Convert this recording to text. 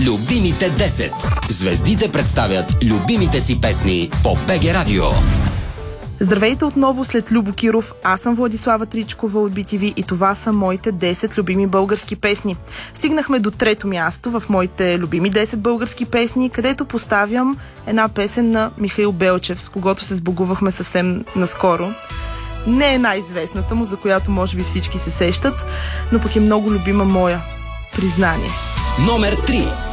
Любимите 10. Звездите представят любимите си песни по БГ Радио. Здравейте отново след Любо Киров. Аз съм Владислава Тричкова от BTV и това са моите 10 любими български песни. Стигнахме до трето място в моите любими 10 български песни, където поставям една песен на Михаил Белчев, с когото се сбогувахме съвсем наскоро. Не е най-известната му, за която може би всички се сещат, но пък е много любима моя. Признание. Номер 3.